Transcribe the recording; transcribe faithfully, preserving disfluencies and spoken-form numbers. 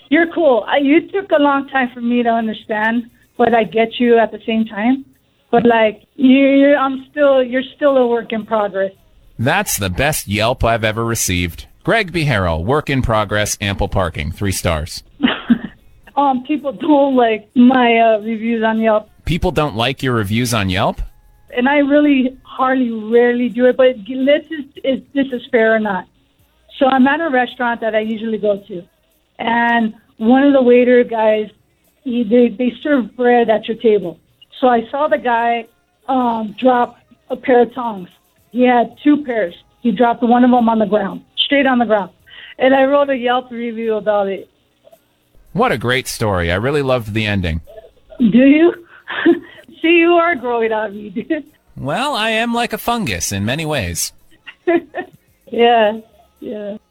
You're cool. I, you took a long time for me to understand, but I get you at the same time. But like you, you're, I'm still, you're still a work in progress. That's the best Yelp I've ever received. Greg Beharrell, work in progress, ample parking, three stars. um, people don't like my uh, reviews on Yelp. People don't like your reviews on Yelp? And I really hardly, rarely do it, but this is, is this is fair or not. So I'm at a restaurant that I usually go to, and one of the waiter guys, he, they, they serve bread at your table. So I saw the guy um, drop a pair of tongs. He had two pairs. He dropped one of them on the ground, straight on the ground. And I wrote a Yelp review about it. What a great story. I really loved the ending. Do you? See, you are growing on me, dude. Well, I am like a fungus in many ways. Yeah, yeah.